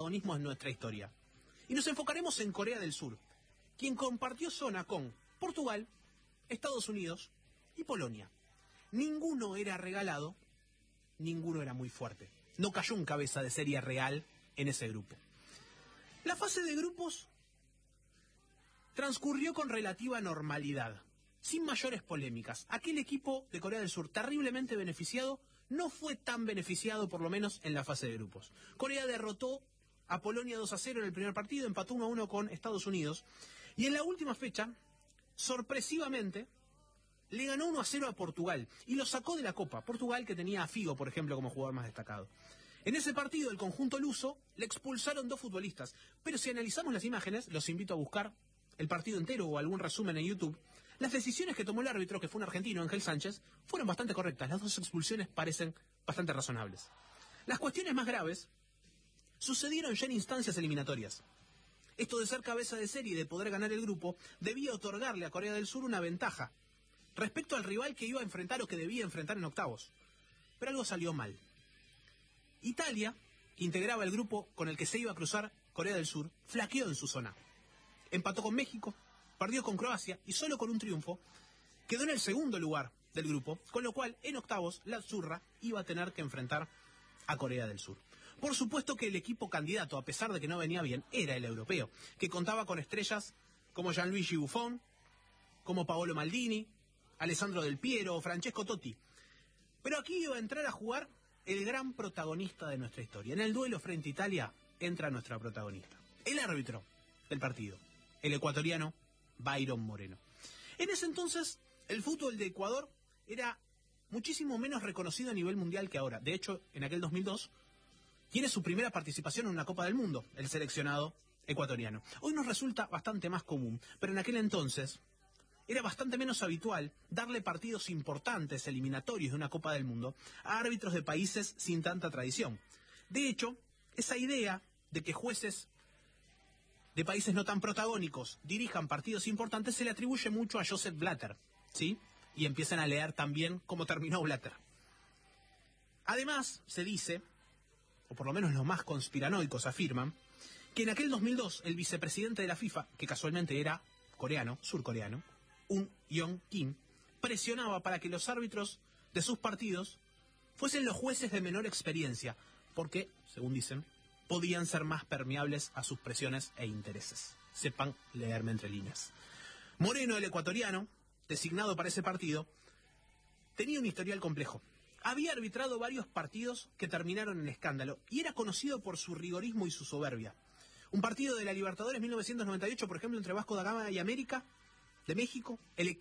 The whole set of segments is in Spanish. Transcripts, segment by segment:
protagonismo en nuestra historia. Y nos enfocaremos en Corea del Sur, quien compartió zona con Portugal, Estados Unidos y Polonia. Ninguno era regalado, ninguno era muy fuerte. No cayó un cabeza de serie real en ese grupo. La fase de grupos transcurrió con relativa normalidad, sin mayores polémicas. Aquel equipo de Corea del Sur, terriblemente beneficiado, no fue tan beneficiado, por lo menos en la fase de grupos. Corea derrotó a Polonia 2-0 en el primer partido, empató 1-1 con Estados Unidos, y en la última fecha, sorpresivamente, le ganó 1-0 a Portugal, y lo sacó de la Copa. Portugal, que tenía a Figo, por ejemplo, como jugador más destacado. En ese partido, el conjunto luso le expulsaron 2 futbolistas, pero si analizamos las imágenes, los invito a buscar el partido entero o algún resumen en YouTube, las decisiones que tomó el árbitro, que fue un argentino, Ángel Sánchez, fueron bastante correctas. Las 2 expulsiones parecen bastante razonables. Las cuestiones más graves sucedieron ya en instancias eliminatorias. Esto de ser cabeza de serie y de poder ganar el grupo debía otorgarle a Corea del Sur una ventaja respecto al rival que iba a enfrentar o que debía enfrentar en octavos. Pero algo salió mal. Italia, que integraba el grupo con el que se iba a cruzar Corea del Sur, flaqueó en su zona. Empató con México, perdió con Croacia y solo con un triunfo quedó en el segundo lugar del grupo, con lo cual en octavos la Azzurra iba a tener que enfrentar a Corea del Sur. Por supuesto que el equipo candidato, a pesar de que no venía bien, era el europeo, que contaba con estrellas como Gianluigi Buffon, como Paolo Maldini, Alessandro Del Piero o Francesco Totti. Pero aquí iba a entrar a jugar el gran protagonista de nuestra historia. En el duelo frente a Italia entra nuestra protagonista, el árbitro del partido, el ecuatoriano Byron Moreno. En ese entonces, el fútbol de Ecuador era muchísimo menos reconocido a nivel mundial que ahora. De hecho, en aquel 2002, tiene su primera participación en una Copa del Mundo, el seleccionado ecuatoriano. Hoy nos resulta bastante más común, pero en aquel entonces era bastante menos habitual darle partidos importantes, eliminatorios de una Copa del Mundo, a árbitros de países sin tanta tradición. De hecho, esa idea de que jueces de países no tan protagónicos dirijan partidos importantes se le atribuye mucho a Joseph Blatter, ¿sí? Y empiezan a leer también cómo terminó Blatter. Además, se dice, o por lo menos los más conspiranoicos afirman, que en aquel 2002 el vicepresidente de la FIFA, que casualmente era coreano, surcoreano, Un Yeong Kim, presionaba para que los árbitros de sus partidos fuesen los jueces de menor experiencia, porque, según dicen, podían ser más permeables a sus presiones e intereses. Sepan leerme entre líneas. Moreno, el ecuatoriano, designado para ese partido, tenía un historial complejo. Había arbitrado varios partidos que terminaron en escándalo y era conocido por su rigorismo y su soberbia. Un partido de la Libertadores 1998, por ejemplo, entre Vasco da Gama y América de México,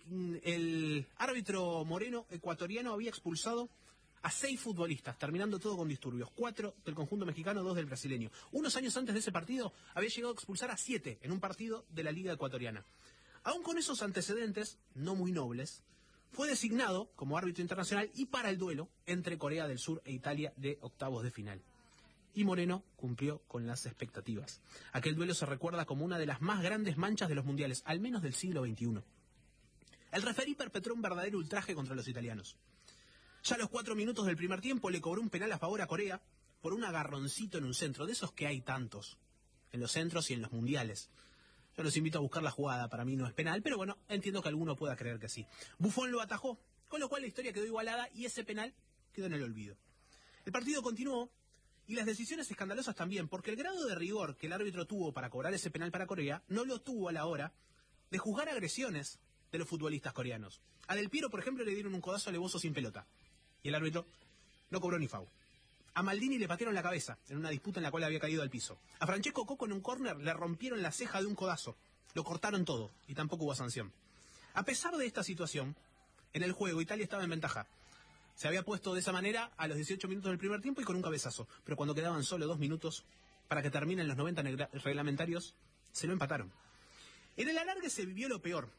el árbitro Moreno ecuatoriano había expulsado a 6 futbolistas, terminando todo con disturbios. 4 del conjunto mexicano, 2 del brasileño. Unos años antes de ese partido había llegado a expulsar a 7 en un partido de la Liga Ecuatoriana. Aún con esos antecedentes, no muy nobles, fue designado como árbitro internacional y para el duelo entre Corea del Sur e Italia de octavos de final. Y Moreno cumplió con las expectativas. Aquel duelo se recuerda como una de las más grandes manchas de los mundiales, al menos del siglo XXI. El referí perpetró un verdadero ultraje contra los italianos. Ya a los 4 minutos del primer tiempo le cobró un penal a favor a Corea por un agarroncito en un centro, de esos que hay tantos, en los centros y en los mundiales. Yo los invito a buscar la jugada, para mí no es penal, pero bueno, entiendo que alguno pueda creer que sí. Buffon lo atajó, con lo cual la historia quedó igualada y ese penal quedó en el olvido. El partido continuó y las decisiones escandalosas también, porque el grado de rigor que el árbitro tuvo para cobrar ese penal para Corea no lo tuvo a la hora de juzgar agresiones de los futbolistas coreanos. A Del Piero, por ejemplo, le dieron un codazo alevoso sin pelota y el árbitro no cobró ni foul. A Maldini le patearon la cabeza en una disputa en la cual había caído al piso. A Francesco Coco en un córner le rompieron la ceja de un codazo. Lo cortaron todo y tampoco hubo sanción. A pesar de esta situación, en el juego Italia estaba en ventaja. Se había puesto de esa manera a los 18 minutos del primer tiempo y con un cabezazo. Pero cuando quedaban solo 2 minutos para que terminen los 90 reglamentarios, se lo empataron. En el alargue se vivió lo peor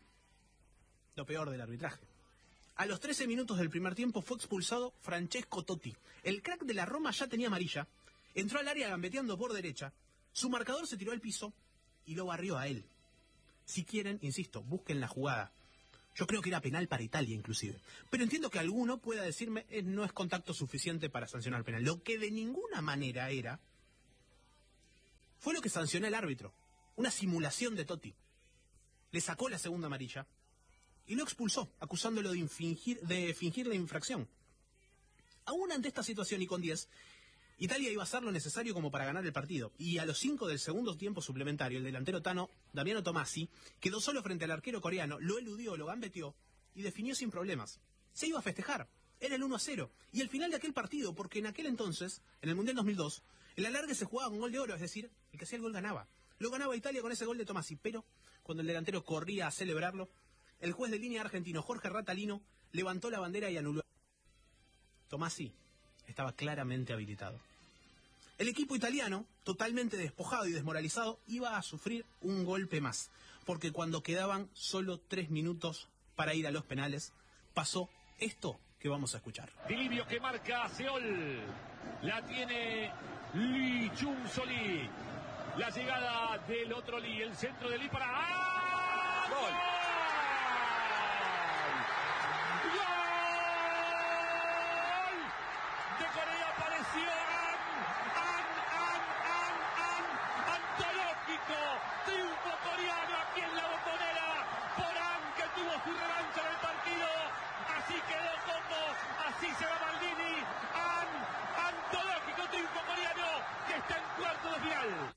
del arbitraje. A los 13 minutos del primer tiempo fue expulsado Francesco Totti. El crack de la Roma ya tenía amarilla, entró al área gambeteando por derecha, su marcador se tiró al piso y lo barrió a él. Si quieren, insisto, busquen la jugada. Yo creo que era penal para Italia inclusive. Pero entiendo que alguno pueda decirme no es contacto suficiente para sancionar penal. Lo que de ninguna manera era fue lo que sancionó el árbitro. Una simulación de Totti. Le sacó la segunda amarilla y lo expulsó, acusándolo de fingir la infracción. Aún ante esta situación y con 10, Italia iba a hacer lo necesario como para ganar el partido. Y a los 5 del segundo tiempo suplementario, el delantero Damiano Tommasi quedó solo frente al arquero coreano, lo eludió, lo gambeteó y definió sin problemas. Se iba a festejar. Era el 1-0. Y el final de aquel partido, porque en aquel entonces, en el Mundial 2002, el alargue se jugaba con gol de oro, es decir, el que hacía el gol ganaba. Lo ganaba Italia con ese gol de Tommasi, pero cuando el delantero corría a celebrarlo, el juez de línea argentino Jorge Ratalino levantó la bandera y anuló. Tommasi estaba claramente habilitado. El equipo italiano, totalmente despojado y desmoralizado, iba a sufrir un golpe más, porque cuando quedaban solo 3 minutos para ir a los penales, pasó esto que vamos a escuchar. Dilivio que marca Seol, la tiene Lee Chung-Solí, la llegada del otro Lee, el centro de Lee para... ¡Ah! ¡Gol! ¡Gol! De Corea apareció antológico, triunfo coreano aquí en la Bombonera, por An, que tuvo su revancha en el partido. Así quedó Coco, así se va Maldini. Antológico triunfo coreano que está en cuartos de final.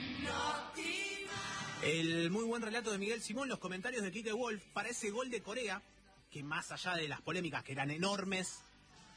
El muy buen relato de Miguel Simón, los comentarios de Quique Wolf para ese gol de Corea, que más allá de las polémicas que eran enormes,